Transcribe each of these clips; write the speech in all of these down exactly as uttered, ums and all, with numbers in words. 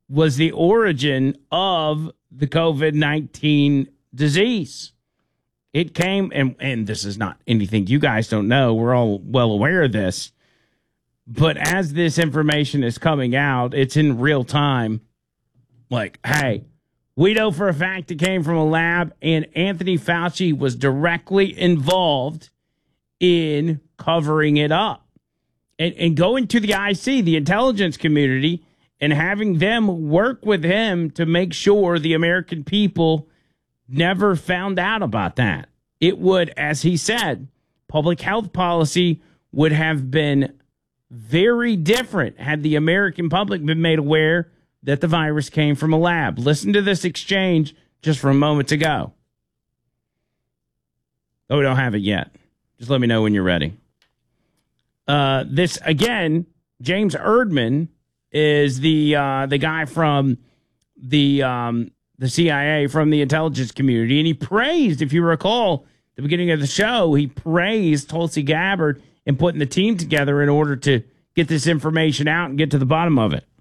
was the origin of the COVID nineteen disease. It came, and, and this is not anything you guys don't know. We're all well aware of this. But as this information is coming out, it's in real time. Like, hey, we know for a fact it came from a lab, and Anthony Fauci was directly involved in covering it up. And, and going to the I C, the intelligence community, and having them work with him to make sure the American people never found out about that. It would, as he said, public health policy would have been very different had the American public been made aware that the virus came from a lab. Listen to this exchange just from moments ago. Oh, we don't have it yet. Just let me know when you're ready. Uh, this, again, James Erdman is the uh, the guy from the um, the C I A, from the intelligence community, and he praised, if you recall, the beginning of the show, he praised Tulsi Gabbard in putting the team together in order to get this information out and get to the bottom of it.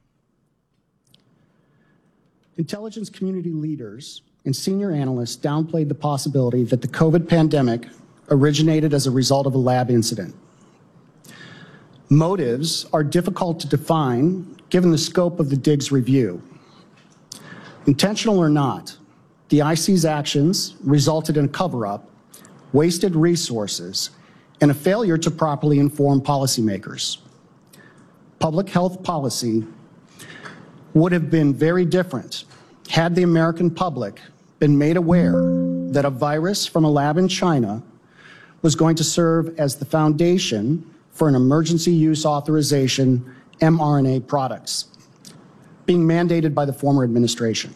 Intelligence community leaders and senior analysts downplayed the possibility that the COVID pandemic originated as a result of a lab incident. Motives are difficult to define given the scope of the D I G's review. Intentional or not, the I C's actions resulted in a cover-up, wasted resources, and a failure to properly inform policymakers. Public health policy would have been very different had the American public been made aware that a virus from a lab in China was going to serve as the foundation for an emergency use authorization mRNA products being mandated by the former administration.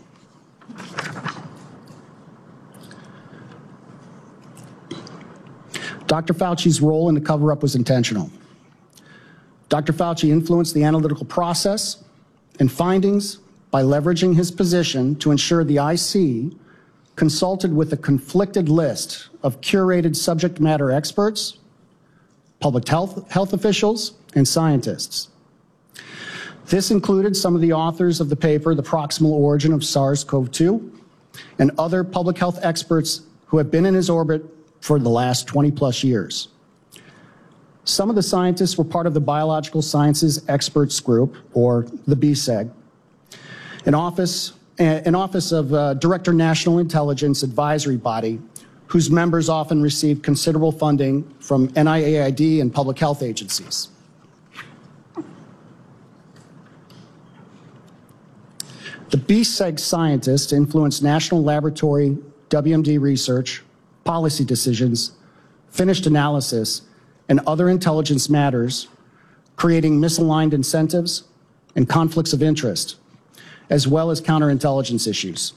Doctor Fauci's role in the cover-up was intentional. Doctor Fauci influenced the analytical process and findings by leveraging his position to ensure the I C consulted with a conflicted list of curated subject matter experts, public health, health officials, and scientists. This included some of the authors of the paper, The Proximal Origin of SARS-C o V two, and other public health experts who have been in his orbit for the last twenty plus years. Some of the scientists were part of the Biological Sciences Experts Group, or the B S E G, an office, an office of uh, Director National Intelligence Advisory Body, whose members often receive considerable funding from N I A I D and public health agencies. The B S E G scientists influenced national laboratory W M D research, policy decisions, finished analysis, and other intelligence matters, creating misaligned incentives and conflicts of interest, as well as counterintelligence issues.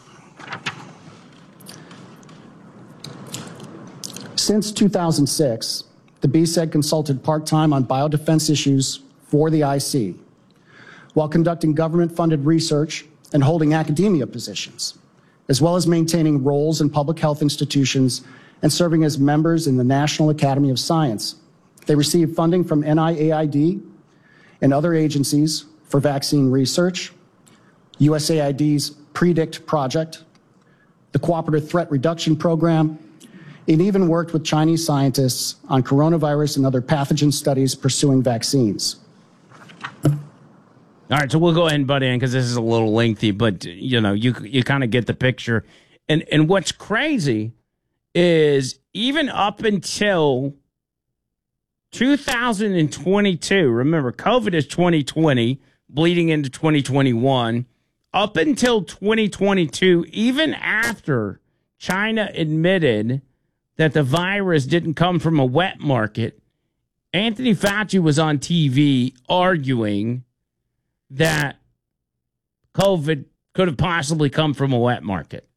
Since two thousand six, the B S E G consulted part-time on biodefense issues for the I C, while conducting government-funded research and holding academia positions, as well as maintaining roles in public health institutions and serving as members in the National Academy of Science. They received funding from N I A I D and other agencies for vaccine research, U S A I D's PREDICT project, the Cooperative Threat Reduction Program, and even worked with Chinese scientists on coronavirus and other pathogen studies pursuing vaccines. All right, so we'll go ahead and butt in because this is a little lengthy, but you know, you you kind of get the picture. And and what's crazy is even up until two thousand twenty-two, remember, COVID is twenty twenty, bleeding into twenty twenty-one. Up until twenty twenty-two, even after China admitted that the virus didn't come from a wet market, Anthony Fauci was on T V arguing that COVID could have possibly come from a wet market.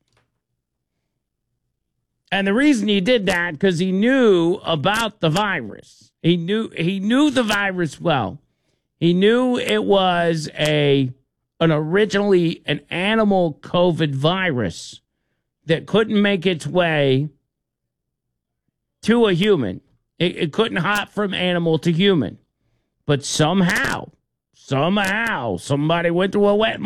And the reason he did that, because he knew about the virus. He knew he knew the virus well. He knew it was a an originally an animal COVID virus that couldn't make its way to a human. It, it couldn't hop from animal to human. But somehow, somehow, somebody went to a wet